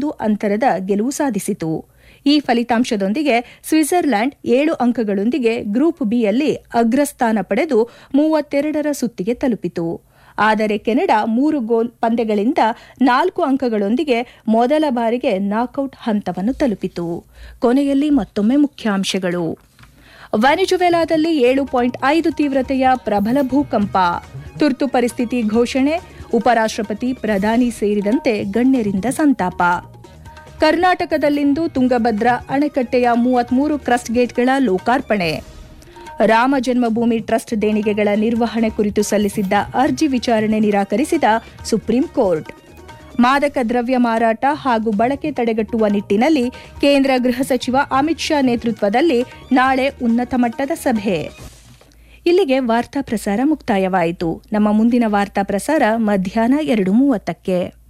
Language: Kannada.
1 ಅಂತರದ ಗೆಲುವು ಸಾಧಿಸಿತು. ಈ ಫಲಿತಾಂಶದೊಂದಿಗೆ ಸ್ವಿಟ್ಜರ್ಲೆಂಡ್ 7 ಅಂಕಗಳೊಂದಿಗೆ ಗ್ರೂಪ್ ಬಿಯಲ್ಲಿ ಅಗ್ರಸ್ಥಾನ ಪಡೆದು 32ರ ಸುತ್ತಿಗೆ ತಲುಪಿತು. ಆದರೆ ಕೆನಡಾ 3 ಗೋಲ್ ಪಂದ್ಯಗಳಿಂದ 4 ಅಂಕಗಳೊಂದಿಗೆ ಮೊದಲ ಬಾರಿಗೆ ನಾಕೌಟ್ ಹಂತವನ್ನು ತಲುಪಿತು. ಕೊನೆಯಲ್ಲಿ ಮತ್ತೊಮ್ಮೆ ಮುಖ್ಯಾಂಶಗಳು. ವೆನಿಜುವೆಲಾದಲ್ಲಿ 7.5 ತೀವ್ರತೆಯ ಪ್ರಬಲ ಭೂಕಂಪ, ತುರ್ತು ಪರಿಸ್ಥಿತಿ ಘೋಷಣೆ, ಉಪರಾಷ್ಟ್ರಪತಿ ಪ್ರಧಾನಿ ಸೇರಿದಂತೆ ಗಣ್ಯರಿಂದ ಸಂತಾಪ. ಕರ್ನಾಟಕದಲ್ಲಿಂದು ತುಂಗಭದ್ರಾ ಅಣೆಕಟ್ಟೆಯ 33 ಕ್ರಸ್ಟ್ ಗೇಟ್ಗಳ ಲೋಕಾರ್ಪಣೆ. ರಾಮ ಜನ್ಮಭೂಮಿ ಟ್ರಸ್ಟ್ ದೇಣಿಗೆಗಳ ನಿರ್ವಹಣೆ ಕುರಿತು ಸಲ್ಲಿಸಿದ್ದ ಅರ್ಜಿ ವಿಚಾರಣೆ ನಿರಾಕರಿಸಿದ ಸುಪ್ರೀಂ ಕೋರ್ಟ್. ಮಾದಕ ದ್ರವ್ಯ ಮಾರಾಟ ಹಾಗೂ ಬಳಕೆ ತಡೆಗಟ್ಟುವ ನಿಟ್ಟಿನಲ್ಲಿ ಕೇಂದ್ರ ಗೃಹ ಸಚಿವ ಅಮಿತ್ ಶಾ ನೇತೃತ್ವದಲ್ಲಿ ನಾಳೆ ಉನ್ನತ ಮಟ್ಟದ ಸಭೆ. ಇಲ್ಲಿಗೆ ವಾರ್ತಾ ಪ್ರಸಾರ ಮುಕ್ತಾಯವಾಯಿತು. ನಮ್ಮ ಮುಂದಿನ ವಾರ್ತಾ ಪ್ರಸಾರ ಮಧ್ಯಾಹ್ನ 2:30ಕ್ಕೆ.